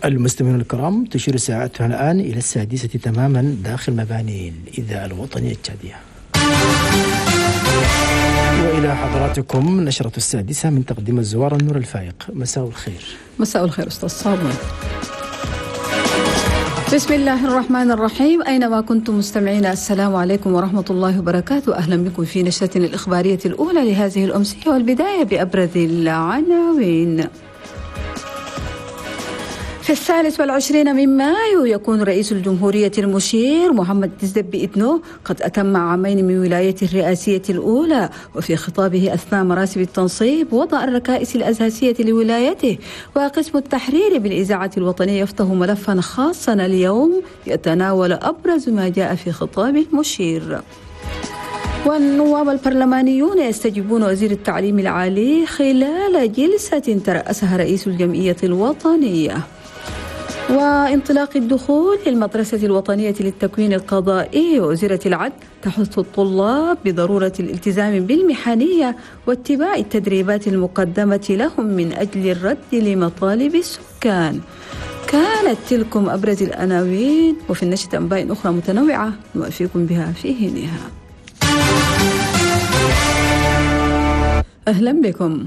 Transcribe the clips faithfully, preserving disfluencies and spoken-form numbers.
المستمعين الكرام، تشير ساعتنا الآن إلى السادسة تماما داخل مباني الإذاعة الوطنية التشادية. وإلى حضراتكم نشرة السادسة من تقديم الزوار النور الفايق. مساء الخير. مساء الخير أستاذ صابون. بسم الله الرحمن الرحيم. أينما كنتم مستمعين، السلام عليكم ورحمة الله وبركاته. أهلا بكم في نشرتنا الإخبارية الأولى لهذه الأمسية، والبداية بأبرز العناوين. في الثالث والعشرين من مايو يكون رئيس الجمهورية المشير محمد دزدبي إتنو قد أتم عامين من ولايته الرئاسية الأولى. وفي خطابه أثناء مراسم التنصيب وضع الركائز الأساسية لولايته، وقسم التحرير بالإذاعة الوطنية يفتح ملفا خاصا اليوم يتناول أبرز ما جاء في خطاب المشير. والنواب البرلمانيون يستجيبون وزير التعليم العالي خلال جلسة ترأسها رئيس الجمعية الوطنية. وانطلاق الدخول للمدرسة الوطنية للتكوين القضائي، ووزيرة العدل تحث الطلاب بضرورة الالتزام بالمحنية واتباع التدريبات المقدمة لهم من أجل الرد لمطالب السكان. كانت تلكم أبرز العناوين، وفي النشرة أنباء أخرى متنوعة نوافيكم بها في حينها. أهلا بكم.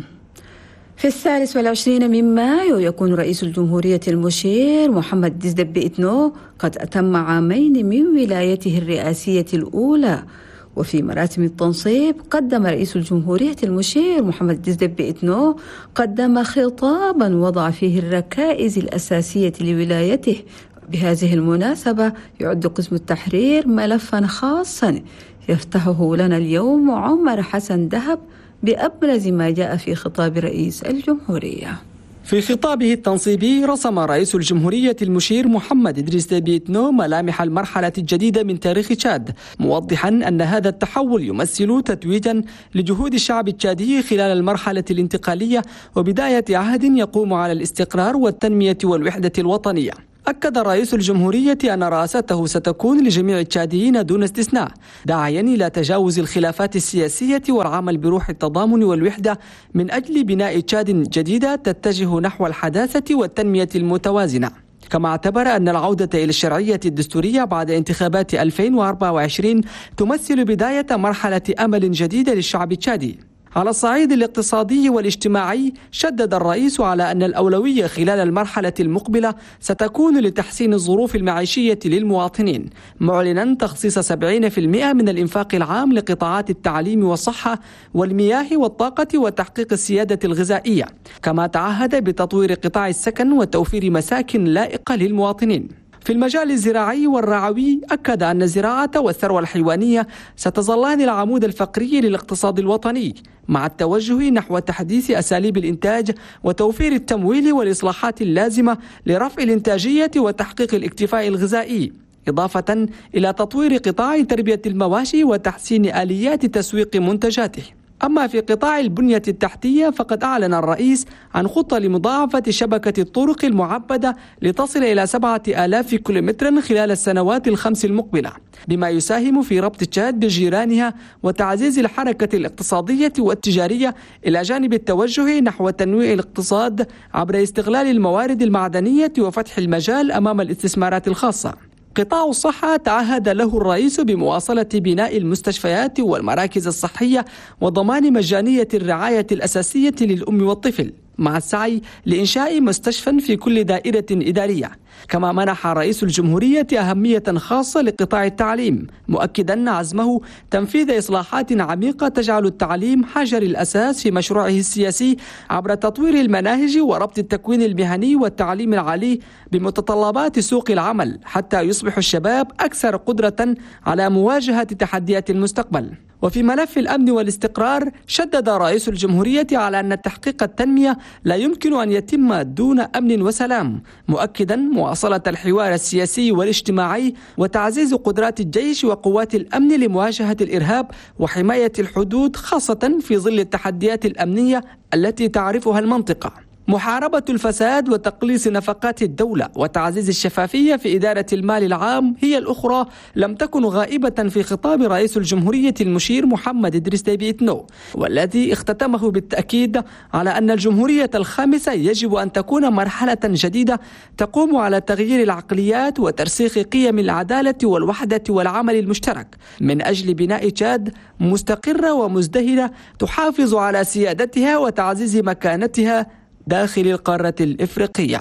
في الثالث والعشرين من مايو يكون رئيس الجمهورية المشير محمد دزدبي إتنو قد أتم عامين من ولايته الرئاسية الأولى. وفي مراسم التنصيب قدم رئيس الجمهورية المشير محمد دزدبي إتنو قدم خطابا وضع فيه الركائز الأساسية لولايته. بهذه المناسبة يعد قسم التحرير ملفا خاصا يفتحه لنا اليوم عمر حسن دهب بأبرز ما جاء في خطاب رئيس الجمهورية. في خطابه التنصيبي رسم رئيس الجمهورية المشير محمد إدريس ديبي إتنو ملامح المرحلة الجديدة من تاريخ تشاد، موضحا أن هذا التحول يمثل تتويجا لجهود الشعب التشادي خلال المرحلة الانتقالية وبداية عهد يقوم على الاستقرار والتنمية والوحدة الوطنية. أكد رئيس الجمهورية أن رئاسته ستكون لجميع التشاديين دون استثناء، داعيا إلى تجاوز الخلافات السياسية والعمل بروح التضامن والوحدة من أجل بناء تشاد جديدة تتجه نحو الحداثة والتنمية المتوازنة. كما اعتبر أن العودة إلى الشرعية الدستورية بعد انتخابات ألفين وأربعة وعشرين تمثل بداية مرحلة أمل جديدة للشعب التشادي. على الصعيد الاقتصادي والاجتماعي شدد الرئيس على أن الأولوية خلال المرحلة المقبلة ستكون لتحسين الظروف المعيشية للمواطنين، معلنا تخصيص سبعين بالمئة من الإنفاق العام لقطاعات التعليم والصحة والمياه والطاقة وتحقيق السيادة الغذائية. كما تعهد بتطوير قطاع السكن وتوفير مساكن لائقة للمواطنين. في المجال الزراعي والرعوي أكد أن الزراعة والثروة الحيوانية ستظلان العمود الفقري للاقتصاد الوطني، مع التوجه نحو تحديث أساليب الإنتاج وتوفير التمويل والإصلاحات اللازمة لرفع الإنتاجية وتحقيق الاكتفاء الغذائي، إضافة إلى تطوير قطاع تربية المواشي وتحسين آليات تسويق منتجاته. أما في قطاع البنية التحتية فقد أعلن الرئيس عن خطة لمضاعفة شبكة الطرق المعبدة لتصل إلى سبعة آلاف كيلومتر خلال السنوات الخمس المقبلة، بما يساهم في ربط تشاد بجيرانها وتعزيز الحركة الاقتصادية والتجارية، إلى جانب التوجه نحو تنويع الاقتصاد عبر استغلال الموارد المعدنية وفتح المجال أمام الاستثمارات الخاصة. قطاع الصحة تعهد له الرئيس بمواصلة بناء المستشفيات والمراكز الصحية وضمان مجانية الرعاية الأساسية للأم والطفل، مع السعي لإنشاء مستشفى في كل دائرة إدارية. كما منح رئيس الجمهورية أهمية خاصة لقطاع التعليم، مؤكدا عزمه تنفيذ إصلاحات عميقة تجعل التعليم حجر الأساس في مشروعه السياسي عبر تطوير المناهج وربط التكوين المهني والتعليم العالي بمتطلبات سوق العمل، حتى يصبح الشباب أكثر قدرة على مواجهة تحديات المستقبل. وفي ملف الأمن والاستقرار شدد رئيس الجمهورية على أن تحقيق التنمية لا يمكن أن يتم دون أمن وسلام، مؤكدا مواصلة الحوار السياسي والاجتماعي وتعزيز قدرات الجيش وقوات الأمن لمواجهة الإرهاب وحماية الحدود، خاصة في ظل التحديات الأمنية التي تعرفها المنطقة. محاربة الفساد وتقليص نفقات الدولة وتعزيز الشفافية في إدارة المال العام هي الأخرى لم تكن غائبة في خطاب رئيس الجمهورية المشير محمد إدريس ديبي إتنو، والذي اختتمه بالتأكيد على أن الجمهورية الخامسة يجب أن تكون مرحلة جديدة تقوم على تغيير العقليات وترسيخ قيم العدالة والوحدة والعمل المشترك من أجل بناء تشاد مستقرة ومزدهرة تحافظ على سيادتها وتعزيز مكانتها داخل القارة الإفريقية.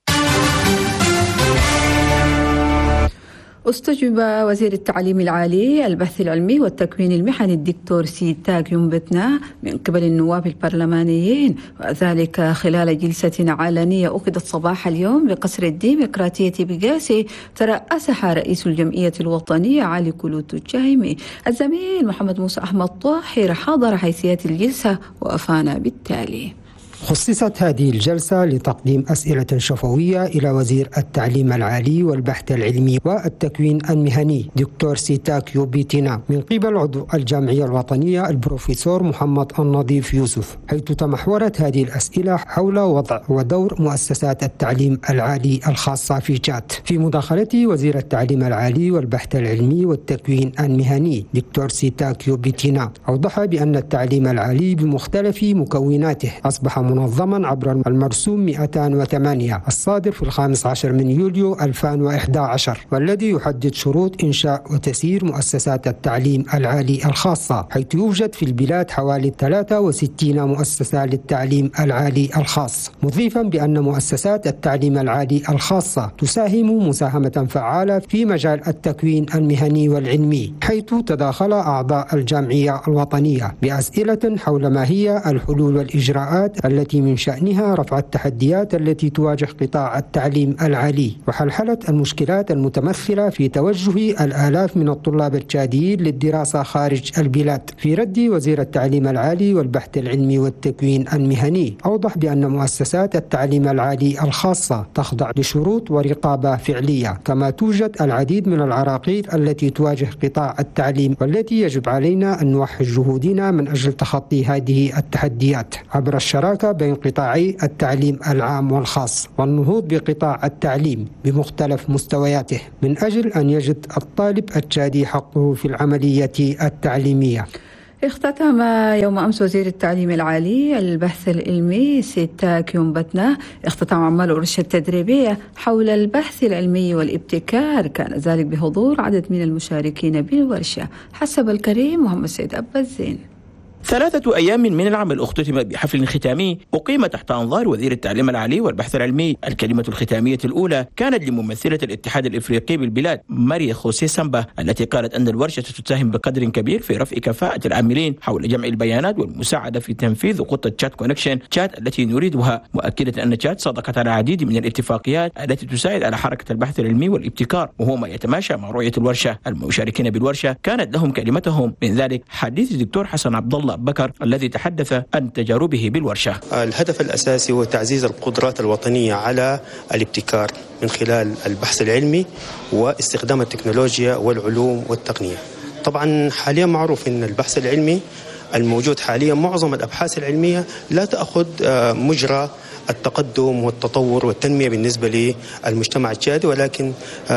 استجوب وزير التعليم العالي البحث العلمي والتكوين المهني الدكتور سيتاك يومبتنا من قبل النواب البرلمانيين، وذلك خلال جلسة علنية عقدت صباح اليوم بقصر الديمقراطية بقاسي ترأسها رئيس الجمعية الوطنية علي كلوتو الجاهمي. الزميل محمد موسى أحمد طاهر حاضر حيثيات الجلسة وأفانا بالتالي. خصصت هذه الجلسة لتقديم أسئلة شفوية إلى وزير التعليم العالي والبحث العلمي والتكوين المهني دكتور سيتاك يوبيتنا من قبل عضو الجمعية الوطنية البروفيسور محمد النظيف يوسف، حيث تمحورت هذه الأسئلة حول وضع ودور مؤسسات التعليم العالي الخاصة في تشاد. في مداخلته وزير التعليم العالي والبحث العلمي والتكوين المهني دكتور سيتاك يوبيتنا أوضح بأن التعليم العالي بمختلف مكوناته أصبح منظما عبر المرسوم مئتين وثمانية الصادر في الخامس عشر من يوليو ألفين وإحدى عشر، والذي يحدد شروط إنشاء وتسيير مؤسسات التعليم العالي الخاصة، حيث يوجد في البلاد حوالي ثلاثة وستين مؤسسة للتعليم العالي الخاص، مضيفا بأن مؤسسات التعليم العالي الخاصة تساهم مساهمة فعالة في مجال التكوين المهني والعلمي، حيث تداخل أعضاء الجمعية الوطنية بأسئلة حول ما هي الحلول والإجراءات التي من شأنها رفع التحديات التي تواجه قطاع التعليم العالي وحلحلة المشكلات المتمثلة في توجه الآلاف من الطلاب التشاديين للدراسة خارج البلاد. في رد وزير التعليم العالي والبحث العلمي والتكوين المهني أوضح بأن مؤسسات التعليم العالي الخاصة تخضع لشروط ورقابة فعلية، كما توجد العديد من العراقيل التي تواجه قطاع التعليم والتي يجب علينا أن نوحد جهودنا من أجل تخطي هذه التحديات عبر الشراكة بين قطاعي التعليم العام والخاص والنهوض بقطاع التعليم بمختلف مستوياته من أجل أن يجد الطالب التشادي حقه في العملية التعليمية. اختتم يوم أمس وزير التعليم العالي البحث العلمي سيتاك يومبتنا اختتم أعمال الورشة التدريبية حول البحث العلمي والابتكار، كان ذلك بحضور عدد من المشاركين بالورشة. حسب الكريم محمد سيد أبا الزين. ثلاثة أيام من العمل اختتم بحفل ختامي أقيم تحت أنظار وزير التعليم العالي والبحث العلمي. الكلمة الختامية الأولى كانت لممثلة الاتحاد الإفريقي بالبلاد ماريا خوسيه سامبا، التي قالت أن الورشة تساهم بقدر كبير في رفع كفاءة العاملين حول جمع البيانات والمساعدة في تنفيذ خطة تشاد كونكشن تشاد التي نريدها، مؤكدة أن تشاد صادقت على العديد من الاتفاقيات التي تساعد على حركة البحث العلمي والابتكار، وهو ما يتماشى مع رؤية الورشة. المشاركين بالورشة كانت لهم كلمتهم، من ذلك حديث الدكتور حسن عبد الله بكر الذي تحدث عن تجاربه بالورشة. الهدف الأساسي هو تعزيز القدرات الوطنية على الابتكار من خلال البحث العلمي واستخدام التكنولوجيا والعلوم والتقنية. طبعا حاليا معروف أن البحث العلمي الموجود حاليا معظم الأبحاث العلمية لا تأخذ مجرى التقدم والتطور والتنمية بالنسبة للمجتمع التشادي، ولكن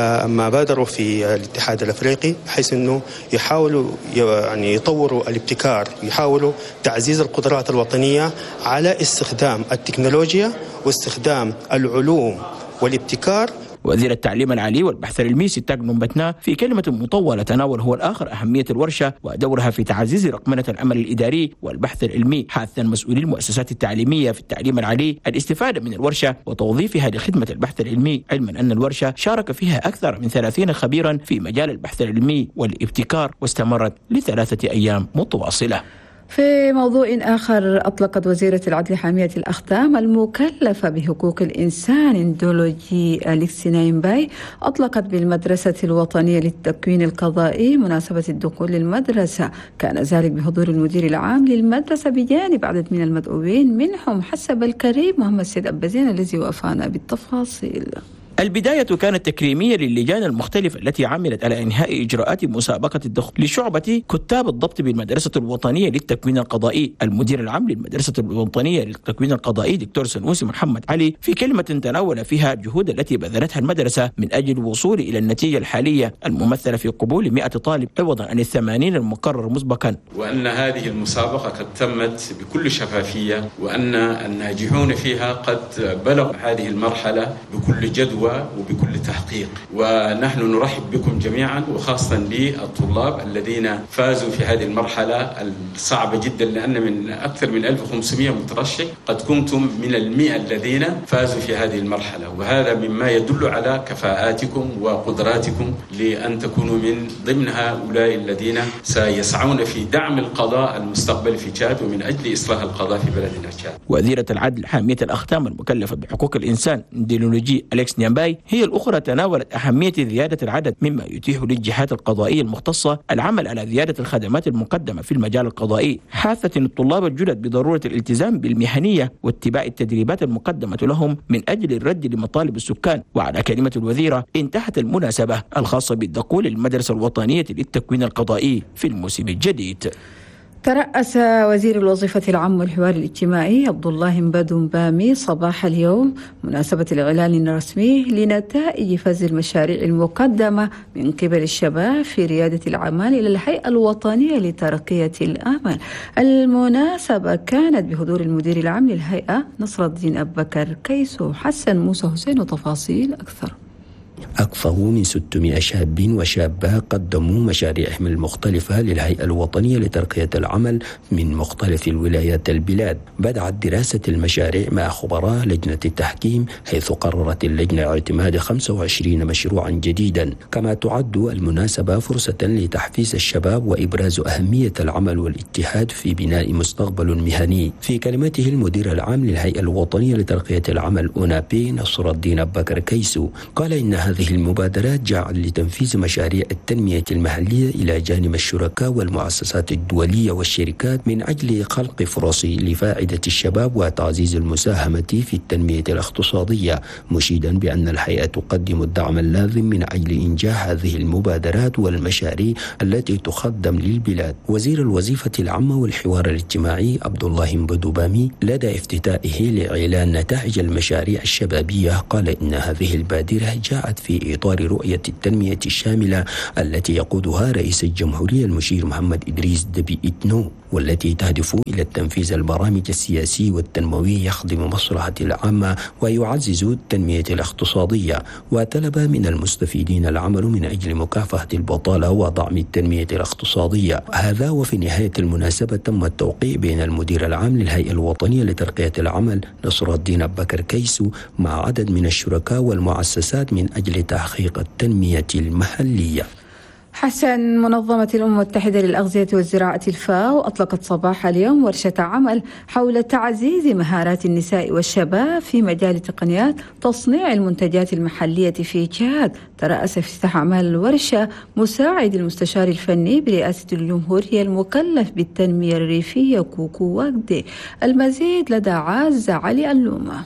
ما بادروا في الاتحاد الأفريقي بحيث أنه يحاولوا يعني يطوروا الابتكار، يحاولوا تعزيز القدرات الوطنية على استخدام التكنولوجيا واستخدام العلوم والابتكار. وزير التعليم العالي والبحث العلمي سيتاك يومبتنا في كلمة مطولة تناول هو الآخر أهمية الورشة ودورها في تعزيز رقمنة العمل الإداري والبحث العلمي، حاثا مسؤولي المؤسسات التعليمية في التعليم العالي الاستفادة من الورشة وتوظيفها لخدمة البحث العلمي، علما أن الورشة شارك فيها أكثر من ثلاثين خبيرا في مجال البحث العلمي والابتكار، واستمرت لثلاثة أيام متواصلة. في موضوع آخر، أطلقت وزيرة العدل حامية الأختام المكلفة بحقوق الإنسان إندولوجي أليكس نايمباي أطلقت بالمدرسة الوطنية للتكوين القضائي مناسبة الدخول للمدرسة، كان ذلك بحضور المدير العام للمدرسة بجانب عدد من المدعوين منهم حسب الكريم محمد سيد أبا زين الذي وافانا بالتفاصيل. البداية كانت تكريمية للجان المختلفة التي عملت على إنهاء إجراءات مسابقة الدخول لشعبة كتاب الضبط بالمدرسة الوطنية للتكوين القضائي. المدير العام للمدرسة الوطنية للتكوين القضائي دكتور سنوسي محمد علي في كلمة تناول فيها الجهود التي بذلتها المدرسة من أجل الوصول إلى النتيجة الحالية الممثلة في قبول مئة طالب عوضا عن الثمانين المقرر مسبقا، وأن هذه المسابقة قد تمت بكل شفافية، وأن الناجحون فيها قد بلغوا هذه المرحلة بكل جدوى وبكل تحقيق. ونحن نرحب بكم جميعا، وخاصة للطلاب الذين فازوا في هذه المرحلة الصعبة جدا، لأن من أكثر من ألف وخمسمئة مترشح قد كنتم من المئة الذين فازوا في هذه المرحلة، وهذا مما يدل على كفاءاتكم وقدراتكم لأن تكونوا من ضمن هؤلاء الذين سيسعون في دعم القضاء المستقبل في تشاد ومن أجل إصلاح القضاء في بلدنا تشاد. وزيرة العدل حامية الأختام المكلفة بحقوق الإنسان ديلونجي أليكس نيامباي هي الأخرى تناولت أهمية زيادة العدد، مما يتيح للجهات القضائية المختصة العمل على زيادة الخدمات المقدمة في المجال القضائي، حاثة الطلاب الجدد بضرورة الالتزام بالمهنية واتباع التدريبات المقدمة لهم من أجل الرد لمطالب السكان. وعلى كلمة الوزيرة انتهت المناسبة الخاصة بالدخول للمدرسة الوطنية للتكوين القضائي في الموسم الجديد. ترأس وزير الوظيفة العامة والحوار الاجتماعي عبد الله مبادو مبامي صباح اليوم مناسبة الإعلان الرسمي لنتائج فاز المشاريع المقدمة من قبل الشباب في ريادة الأعمال إلى الهيئة الوطنية لترقية الآمال. المناسبة كانت بحضور المدير العام للهيئة نصر الدين أبو بكر كيسو. حسن موسى حسين وتفاصيل أكثر. أكثر من ستمائة شاب وشابة قدموا مشاريعهم المختلفة للهيئة الوطنية لترقية العمل من مختلف الولايات البلاد. بدأت دراسة المشاريع مع خبراء لجنة التحكيم، حيث قررت اللجنة اعتماد خمسة وعشرين مشروعا جديدا. كما تعد المناسبة فرصة لتحفيز الشباب وإبراز أهمية العمل والاتحاد في بناء مستقبل مهني. في كلمته المدير العام للهيئة الوطنية لترقية العمل أونابي نصر الدين أبو بكر كيسو قال إن هذه المبادرات جاءت لتنفيذ مشاريع التنمية المحلية إلى جانب الشركاء والمؤسسات الدولية والشركات من أجل خلق فرص لفائدة الشباب وتعزيز المساهمة في التنمية الاقتصادية، مشيدا بأن الهيئة تقدم الدعم اللازم من أجل إنجاح هذه المبادرات والمشاريع التي تقدم للبلاد. وزير الوظيفة العامة والحوار الاجتماعي عبد الله مبادو مبامي لدى افتتائه لإعلان نتائج المشاريع الشبابية قال إن هذه البادرة جاءت في إطار رؤية التنمية الشاملة التي يقودها رئيس الجمهورية المشير محمد إدريس دبي إتنو، والتي تهدف إلى تنفيذ البرامج السياسية والتنموية يخدم مصلحة العامة ويعزز التنمية الاقتصادية. وطلب من المستفيدين العمل من أجل مكافحة البطالة ودعم التنمية الاقتصادية. هذا وفي نهاية المناسبة تم التوقيع بين المدير العام للهيئة الوطنية لترقية العمل نصر الدين أبو بكر كيسو مع عدد من الشركاء والمؤسسات من أجل تحقيق التنمية المحلية. حسن. منظمة الأمم المتحدة للأغذية والزراعة الفاو أطلقت صباح اليوم ورشة عمل حول تعزيز مهارات النساء والشباب في مجال تقنيات تصنيع المنتجات المحلية في تشاد. ترأس افتتاح أعمال الورشة مساعد المستشار الفني برئاسة الجمهورية المكلف بالتنمية الريفية كوكو واجدي. المزيد لدى عازة علي اللومة.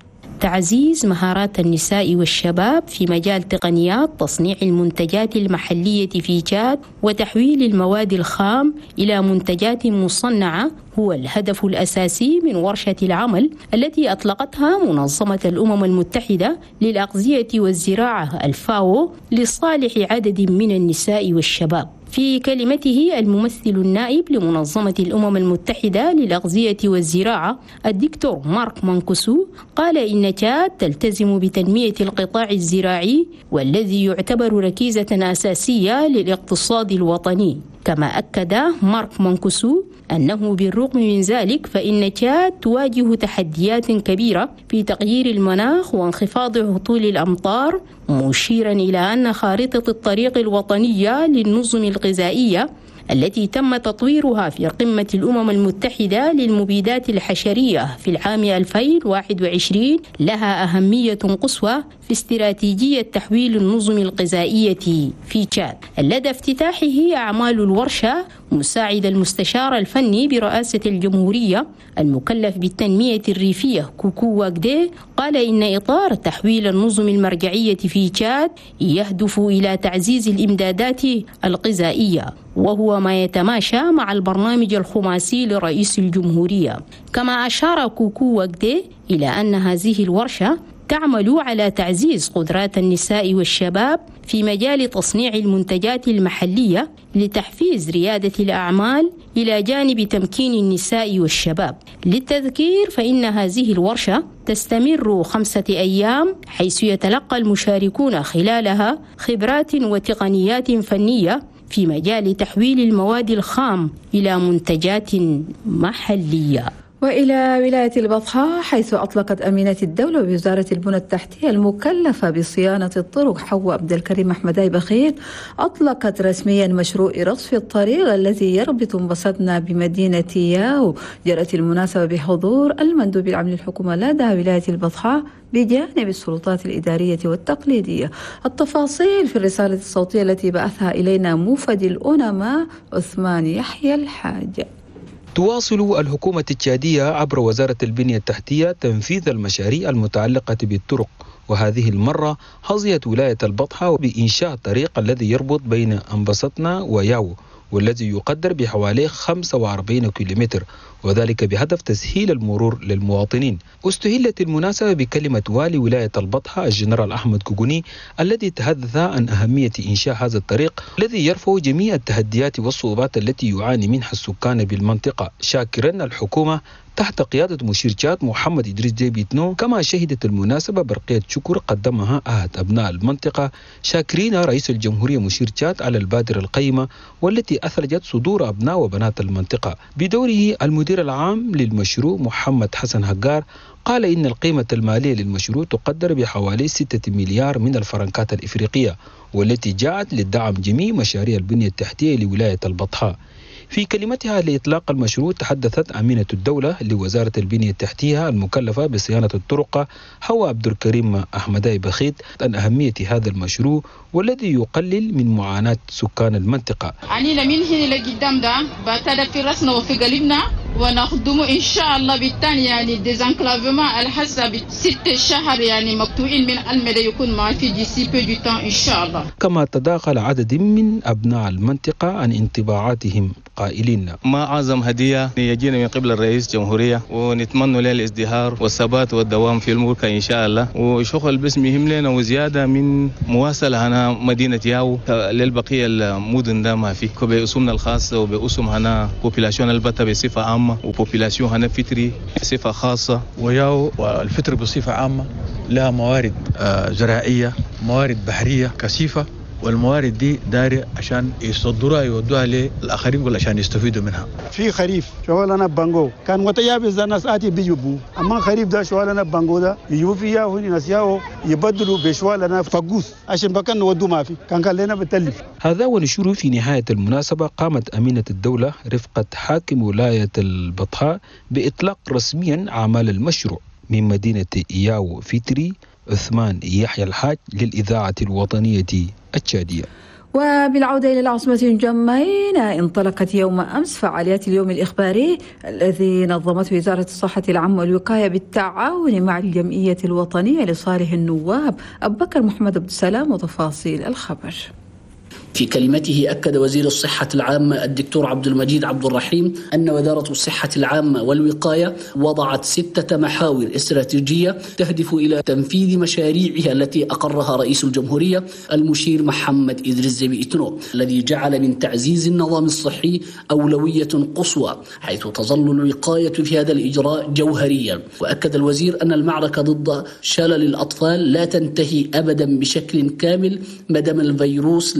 تعزيز مهارات النساء والشباب في مجال تقنيات تصنيع المنتجات المحلية في تشاد وتحويل المواد الخام إلى منتجات مصنعة هو الهدف الأساسي من ورشة العمل التي أطلقتها منظمة الأمم المتحدة للأغذية والزراعة الفاو لصالح عدد من النساء والشباب. في كلمته الممثل النائب لمنظمة الأمم المتحدة للأغذية والزراعة الدكتور مارك مانكوسو قال إن تشاد تلتزم بتنمية القطاع الزراعي والذي يعتبر ركيزة أساسية للاقتصاد الوطني. كما أكد مارك مانكوسو أنه بالرغم من ذلك فإن تشاد تواجه تحديات كبيرة في تغيير المناخ وانخفاض هطول الأمطار، مشيرا إلى أن خارطة الطريق الوطنية للنظم الغذائية التي تم تطويرها في قمة الأمم المتحدة للمبيدات الحشرية في العام ألفين وواحد وعشرين لها أهمية قصوى في استراتيجية تحويل النظم الغذائية في تشاد. لدى افتتاحه أعمال الورشة، مساعد المستشار الفني برئاسة الجمهورية المكلف بالتنمية الريفية كوكو واكدي قال إن إطار تحويل النظم المرجعية في تشاد يهدف إلى تعزيز الإمدادات الغذائية، وهو ما يتماشى مع البرنامج الخماسي لرئيس الجمهورية. كما أشار كوكو واكدي إلى أن هذه الورشة تعمل على تعزيز قدرات النساء والشباب في مجال تصنيع المنتجات المحلية لتحفيز ريادة الأعمال إلى جانب تمكين النساء والشباب. للتذكير فإن هذه الورشة تستمر خمسة أيام، حيث يتلقى المشاركون خلالها خبرات وتقنيات فنية في مجال تحويل المواد الخام إلى منتجات محلية. وإلى ولاية البطحاء، حيث أطلقت أمينة الدولة بوزارة البنى التحتية المكلفة بصيانة الطرق حواء عبد الكريم أحمداي بخيت أطلقت رسميا مشروع رصف الطريق الذي يربط انبسطنا بمدينة ياو. جرت المناسبة بحضور المندوب العام للحكومة لدى ولاية البطحاء بجانب السلطات الإدارية والتقليدية. التفاصيل في الرسالة الصوتية التي بعثها إلينا موفد الأنما عثمان يحيى الحاج. تواصل الحكومة التشادية عبر وزارة البنية التحتية تنفيذ المشاريع المتعلقة بالطرق، وهذه المرة حظيت ولاية البطحاء بإنشاء الطريق الذي يربط بين انبسطنا وياو، والذي يقدر بحوالي خمسة وأربعين كيلومتر، وذلك بهدف تسهيل المرور للمواطنين. استهلت المناسبة بكلمة والي ولاية البطحاء الجنرال أحمد كوغوني الذي تحدث عن أهمية إنشاء هذا الطريق الذي يرفع جميع التحديات والصعوبات التي يعاني منها السكان بالمنطقة، شاكرا الحكومة تحت قيادة مشير تشاد محمد إدريس ديبي إتنو. كما شهدت المناسبة برقية شكر قدمها أحد أبناء المنطقة شاكرين رئيس الجمهورية مشير تشاد على البادرة القيمة والتي أثلجت صدور أبناء وبنات المنطقة. بدوره المدير العام للمشروع محمد حسن هجار قال إن القيمة المالية للمشروع تقدر بحوالي ستة مليار من الفرنكات الإفريقية، والتي جاءت للدعم جميع مشاريع البنية التحتية لولاية البطحاء. في كلمتها لإطلاق المشروع تحدثت أمينة الدولة لوزارة البنية التحتية المكلفة بصيانة الطرق حواء عبد الكريم أحمداي بخيت عن أهمية هذا المشروع والذي يقلل من معاناة سكان المنطقة. عنينا من هنا لقدام ده بعتدا في رأسنا وفي قلبنا ونخدمه إن شاء الله بالتالي، يعني ديزانكلافما الحسب ست شهر يعني مقطوعين من المدى يكون ما في دي سي بي دي تان إن شاء الله. كما تداخل عدد من أبناء المنطقة عن انطباعاتهم قائلين: ما أعظم هدية يجينا من قبل الرئيس الجمهورية، ونتمنى له الازدهار والثبات والدوام في الملك إن شاء الله، وشغل باسم يهم لنا وزيادة من مواصلة هنا مدينة ياو للبقية المدن ده ما في بأسمنا الخاصة وبأسم هنا بوبيلاسيون البتة بصفة عامة وبوبيلاسيون هنا فطري بصفة خاصة. وياو والفطر بصفة عامة لها موارد زراعية، موارد بحرية كثيفة، والموارد دي داري عشان يصدروها يودوها للآخرين ولا عشان يستفيدوا منها. في خريف شغلنا بانجو كان متيابس الناس آتي بيجيبوا، أما خريف ده شغلنا بانجو ده يجيبوا فيها هوني ناس ياو يبدلوا بشغلنا فقوس عشان بكن نودوا ما في كان قال لنا بتلف. هذا ونشوره. في نهاية المناسبة قامت أمينة الدولة رفقة حاكم ولاية البطحاء بإطلاق رسميا أعمال المشروع من مدينة ياو فيتري. عثمان يحيى الحاج للإذاعة الوطنية التشادية. وبالعودة إلى العاصمة جمين، انطلقت يوم أمس فعاليات اليوم الإخباري الذي نظمته وزارة الصحة العامة والوقاية بالتعاون مع الجمعية الوطنية لصالح النواب. أبو بكر محمد عبد السلام وتفاصيل الخبر. في كلمته أكد وزير الصحة العامة الدكتور عبد المجيد عبد الرحيم أن وزارة الصحة العامة والوقاية وضعت ستة محاور استراتيجية تهدف إلى تنفيذ مشاريعها التي أقرها رئيس الجمهورية المشير محمد إدريس ديبي إتنو، الذي جعل من تعزيز النظام الصحي أولوية قصوى، حيث تظل الوقاية في هذا الإجراء جوهريا. وأكد الوزير أن المعركة ضد شلل الأطفال لا تنتهي أبدا بشكل كامل مادام الفيروس لا يزال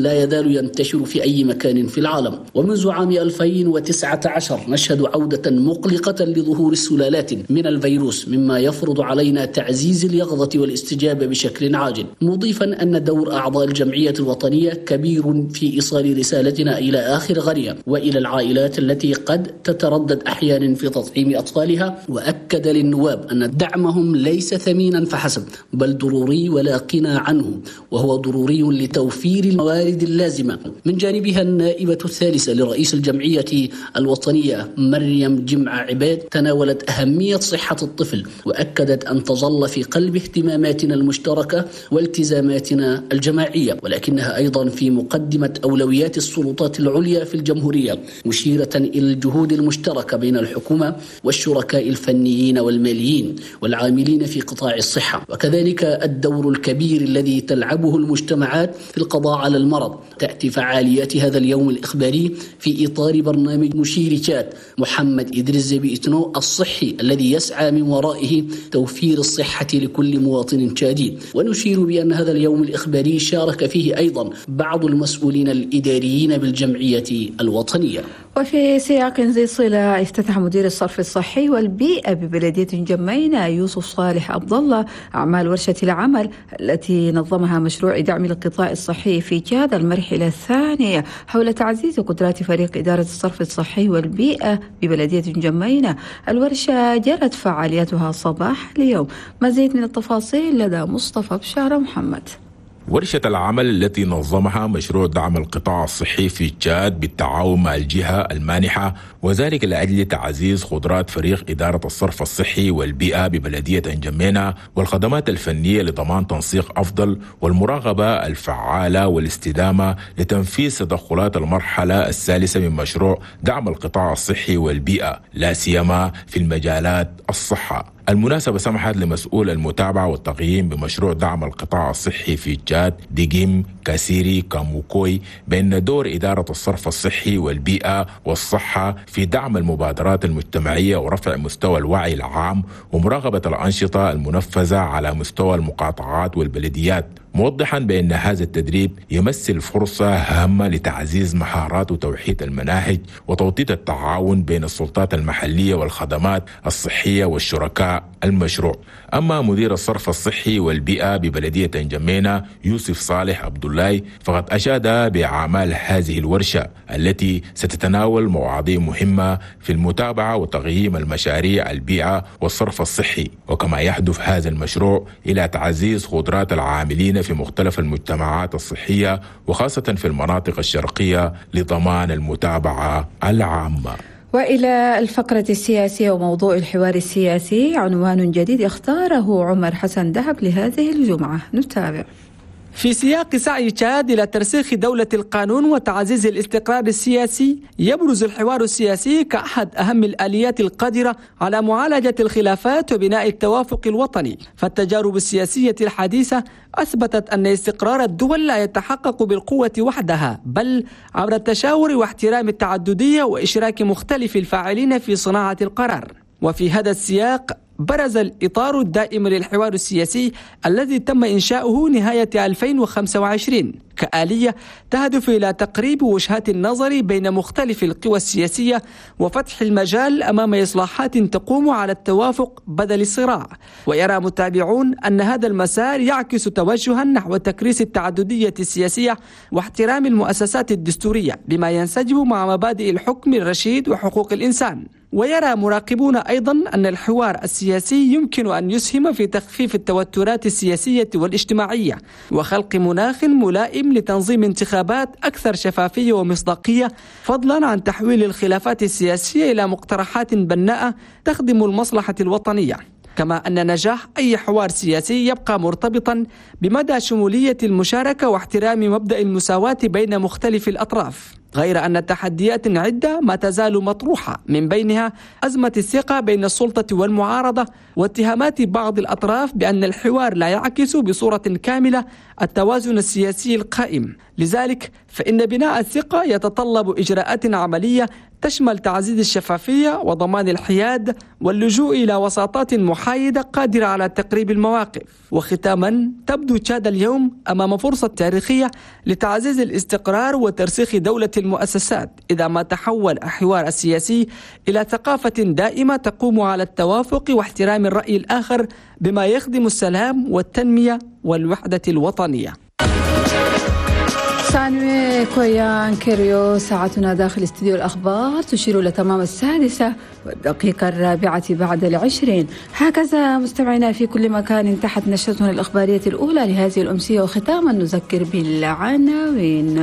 يزال ينتشر في أي مكان في العالم. ومنذ عام ألفين وتسعة عشر نشهد عودة مقلقة لظهور السلالات من الفيروس، مما يفرض علينا تعزيز اليقظة والاستجابة بشكل عاجل، مضيفا أن دور أعضاء الجمعية الوطنية كبير في إيصال رسالتنا إلى آخر غرية وإلى العائلات التي قد تتردد أحيانا في تطعيم أطفالها. وأكد للنواب أن دعمهم ليس ثمينا فحسب، بل ضروري ولا قنى عنه، وهو ضروري لتوفير الموارد اللازمة. من جانبها النائبة الثالثة لرئيس الجمعية الوطنية مريم جمعة عباد تناولت أهمية صحة الطفل، وأكدت أن تظل في قلب اهتماماتنا المشتركة والتزاماتنا الجماعية، ولكنها أيضا في مقدمة أولويات السلطات العليا في الجمهورية، مشيرة إلى الجهود المشتركة بين الحكومة والشركاء الفنيين والماليين والعاملين في قطاع الصحة، وكذلك الدور الكبير الذي تلعبه المجتمعات في القضاء على المرض. تأتي فعاليات هذا اليوم الإخباري في إطار برنامج مشير تشاد محمد إدريس ديبي إتنو الصحي، الذي يسعى من ورائه توفير الصحة لكل مواطن تشادي. ونشير بأن هذا اليوم الإخباري شارك فيه أيضا بعض المسؤولين الإداريين بالجمعية الوطنية. وفي سياق ذي صلة، افتتح مدير الصرف الصحي والبيئة ببلدية جمينة يوسف صالح عبد الله أعمال ورشة العمل التي نظمها مشروع دعم القطاع الصحي في تشاد المرحلة الثانية حول تعزيز قدرات فريق إدارة الصرف الصحي والبيئة ببلدية جمينة. الورشة جرت فعالياتها صباح اليوم. مزيد من التفاصيل لدى مصطفى بشارة محمد. ورشة العمل التي نظمها مشروع دعم القطاع الصحي في تشاد بالتعاون مع الجهة المانحة، وذلك لأجل تعزيز قدرات فريق إدارة الصرف الصحي والبيئة ببلدية جمينة والخدمات الفنية لضمان تنسيق أفضل والمراقبة الفعالة والاستدامة لتنفيذ تدخلات المرحلة الثالثة من مشروع دعم القطاع الصحي والبيئة، لا سيما في المجالات الصحة. المناسبة سمحت لمسؤول المتابعة والتقييم بمشروع دعم القطاع الصحي في تشاد ديجيم كاسيري كاموكوي بأن دور إدارة الصرف الصحي والبيئة والصحة في دعم المبادرات المجتمعية ورفع مستوى الوعي العام ومراقبة الأنشطة المنفذة على مستوى المقاطعات والبلديات، موضحا بأن هذا التدريب يمثل فرصة هامة لتعزيز مهارات وتوحيد المناهج وتوطيد التعاون بين السلطات المحلية والخدمات الصحية والشركاء المشروع. أما مدير الصرف الصحي والبيئة ببلدية جمينة يوسف صالح عبد الله فقد أشاد بأعمال هذه الورشة التي ستتناول مواضيع مهمة في المتابعة وتقييم المشاريع البيئة والصرف الصحي، وكما يهدف هذا المشروع إلى تعزيز قدرات العاملين في مختلف المجتمعات الصحية وخاصة في المناطق الشرقية لضمان المتابعة العامة. وإلى الفقرة السياسية وموضوع الحوار السياسي، عنوان جديد اختاره عمر حسن دهب لهذه الجمعة، نتابع. في سياق سعي تشاد إلى ترسيخ دولة القانون وتعزيز الاستقرار السياسي، يبرز الحوار السياسي كأحد أهم الآليات القادرة على معالجة الخلافات وبناء التوافق الوطني. فالتجارب السياسية الحديثة أثبتت أن استقرار الدول لا يتحقق بالقوة وحدها، بل عبر التشاور واحترام التعددية وإشراك مختلف الفاعلين في صناعة القرار. وفي هذا السياق برز الإطار الدائم للحوار السياسي الذي تم إنشاؤه نهاية ألفين وخمسة وعشرين كآلية تهدف إلى تقريب وجهات النظر بين مختلف القوى السياسية وفتح المجال أمام إصلاحات تقوم على التوافق بدل الصراع. ويرى متابعون أن هذا المسار يعكس توجها نحو تكريس التعددية السياسية واحترام المؤسسات الدستورية بما ينسجم مع مبادئ الحكم الرشيد وحقوق الإنسان. ويرى مراقبون أيضا أن الحوار السياسي يمكن أن يسهم في تخفيف التوترات السياسية والاجتماعية وخلق مناخ ملائم لتنظيم انتخابات أكثر شفافية ومصداقية، فضلا عن تحويل الخلافات السياسية إلى مقترحات بناءة تخدم المصلحة الوطنية. كما أن نجاح أي حوار سياسي يبقى مرتبطا بمدى شمولية المشاركة واحترام مبدأ المساواة بين مختلف الأطراف، غير أن تحديات عدة ما تزال مطروحة، من بينها أزمة الثقة بين السلطة والمعارضة واتهامات بعض الأطراف بأن الحوار لا يعكس بصورة كاملة التوازن السياسي القائم. لذلك فإن بناء الثقة يتطلب إجراءات عملية تشمل تعزيز الشفافية وضمان الحياد واللجوء إلى وساطات محايدة قادرة على تقريب المواقف. وختاما، تبدو تشاد اليوم أمام فرصة تاريخية لتعزيز الاستقرار وترسيخ دولة المؤسسات إذا ما تحول الحوار السياسي إلى ثقافة دائمة تقوم على التوافق واحترام الرأي الآخر بما يخدم السلام والتنمية والوحدة الوطنية. سانوي كويان كيريو، ساعتنا داخل استديو الأخبار تشير إلى تمام السادسة والدقيقة الرابعة بعد العشرين. هكذا مستمعينا في كل مكان انتهت نشرتنا الإخبارية الأولى لهذه الأمسية، وختاما نذكر بالعناوين.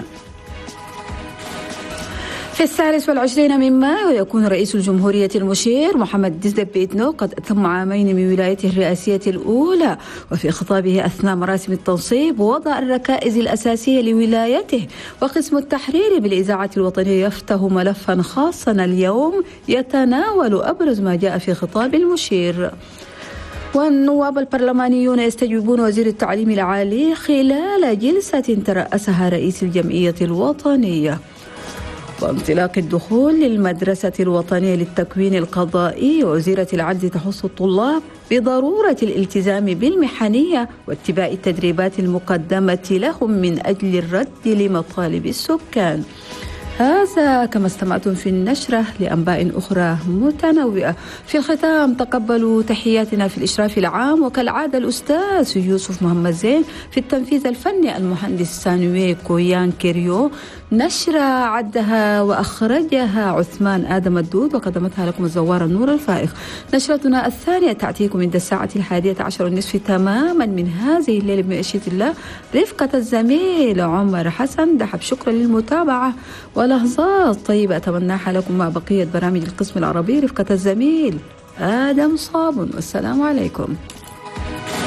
في الثالث والعشرين من مايو يكون رئيس الجمهورية المشير محمد ديزدبي إتنو قد أتم عامين من ولايته الرئاسية الأولى، وفي خطابه أثناء مراسم التنصيب وضع الركائز الأساسية لولايته. وقسم التحرير بالإذاعة الوطنية يفتح ملفا خاصا اليوم يتناول أبرز ما جاء في خطاب المشير. والنواب البرلمانيون يستجوبون وزير التعليم العالي خلال جلسة ترأسها رئيس الجمعية الوطنية. وانطلاق الدخول للمدرسة الوطنية للتكوين القضائي، ووزيرة العدل تحث الطلاب بضرورة الالتزام بالمحنية واتباع التدريبات المقدمة لهم من أجل الرد لمطالب السكان. هذا كما استمعتم في النشرة لأنباء أخرى متنوعة. في الختام تقبلوا تحياتنا في الإشراف العام وكالعادة الأستاذ يوسف محمد زين، في التنفيذ الفني المهندس سانوي كويان كيريو. نشرة عدها وأخرجها عثمان آدم الدود، وقدمتها لكم الزوار النور الفائق. نشرتنا الثانية تأتيكم عند الساعة الحادية عشر والنصف تماما من هذه الليلة بمشيئة الله، رفقة الزميل عمر حسن دحب. شكرا للمتابعة ولحظات طيبة أتمناها لكم مع بقية برامج القسم العربي. رفقة الزميل آدم صابون، والسلام عليكم.